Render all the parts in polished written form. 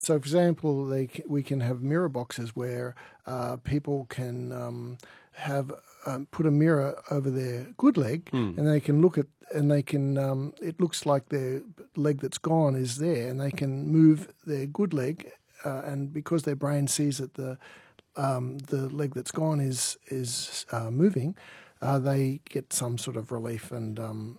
So, for example, we can have mirror boxes where people can have put a mirror over their good leg, and they can look at, and they can. It looks like their leg that's gone is there, and they can move their good leg, and because their brain sees that the leg that's gone is moving, they get some sort of relief, and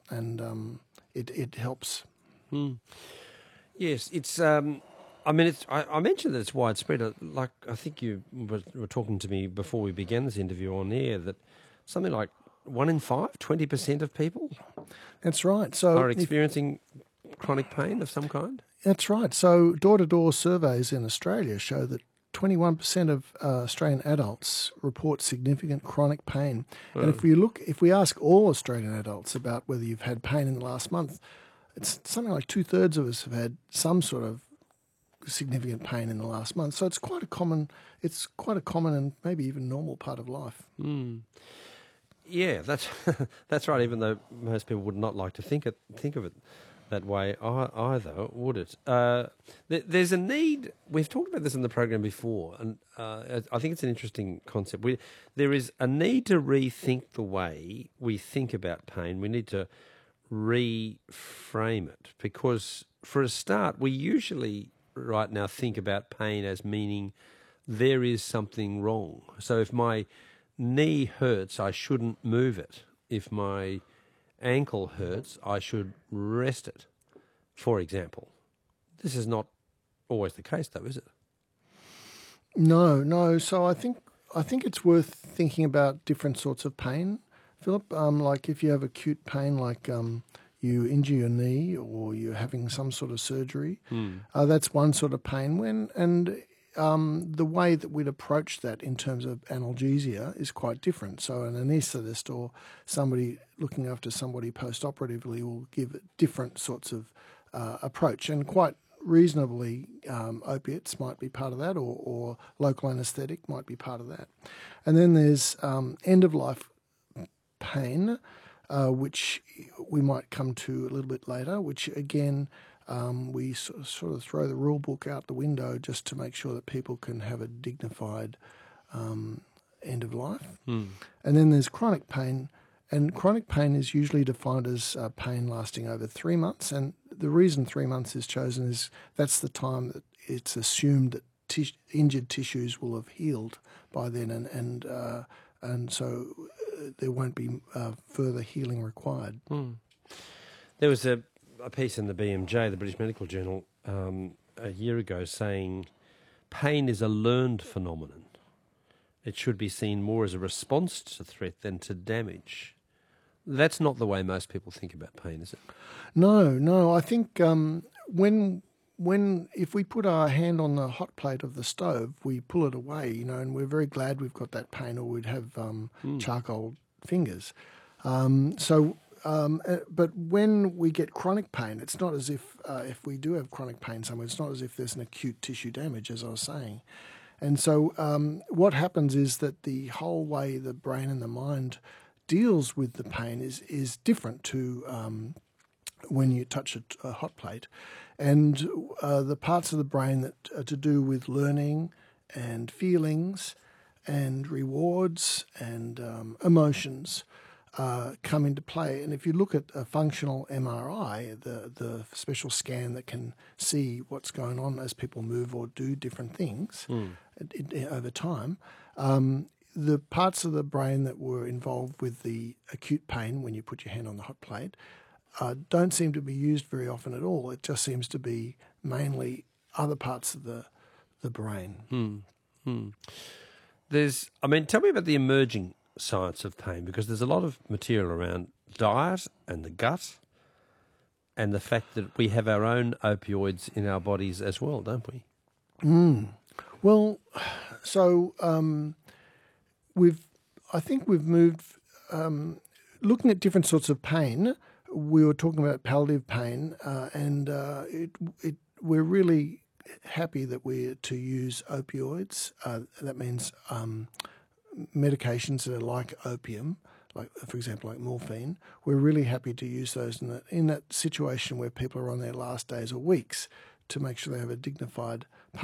it helps. Yes, it's. I mean, I mentioned that it's widespread. Like I think you were talking to me before we began this interview on air that something like 1 in 5, 20% of people That's right. So are experiencing chronic pain of some kind. That's right. So door-to-door surveys in Australia show that 21% of Australian adults report significant chronic pain. And if we ask all Australian adults about whether you've had pain in the last month, it's something like 2/3 of us have had some sort of significant pain in the last month. So it's quite a common and maybe even normal part of life. Yeah, that's that's right. Even though most people would not like to think of it that way either, would it? There's a need. We've talked about this in the program before, and I think it's an interesting concept. There is a need to rethink the way we think about pain. We need to reframe it because, for a start, we usually right now think about pain as meaning there is something wrong. So if my knee hurts, I shouldn't move it. If my ankle hurts, I should rest it, for example. This is not always the case, though, is it? No. So I think it's worth thinking about different sorts of pain, Philip. Like if you have acute pain, like you injure your knee or you're having some sort of surgery, that's one sort of pain. The way that we'd approach that in terms of analgesia is quite different. So an anaesthetist or somebody looking after somebody post-operatively will give different sorts of approach, and quite reasonably opiates might be part of that, or local anaesthetic might be part of that. And then there's end-of-life pain, which we might come to a little bit later, which again we sort of throw the rule book out the window just to make sure that people can have a dignified end of life. And then there's chronic pain, and chronic pain is usually defined as pain lasting over 3 months. And the reason 3 months is chosen is that's the time that it's assumed that injured tissues will have healed by then, and so there won't be further healing required. There was a piece in the BMJ, the British Medical Journal, a year ago saying pain is a learned phenomenon. It should be seen more as a response to threat than to damage. That's not the way most people think about pain, is it? No. I think if we put our hand on the hot plate of the stove, we pull it away, and we're very glad we've got that pain, or we'd have charcoal fingers. But when we get chronic pain, it's not as if we do have chronic pain somewhere, it's not as if there's an acute tissue damage, as I was saying. And so what happens is that the whole way the brain and the mind deals with the pain is different to when you touch a hot plate. And the parts of the brain that are to do with learning and feelings and rewards and emotions come into play. And if you look at a functional MRI, the special scan that can see what's going on as people move or do different things over time, the parts of the brain that were involved with the acute pain when you put your hand on the hot plate don't seem to be used very often at all. It just seems to be mainly other parts of the brain. Tell me about the emerging science of pain, because there's a lot of material around diet and the gut and the fact that we have our own opioids in our bodies as well, don't we? Well, so I think we've moved looking at different sorts of pain. We were talking about palliative pain, and we're really happy that we're to use opioids. That means medications that are like opium, like for example, like morphine. We're really happy to use those in that situation where people are on their last days or weeks to make sure they have a dignified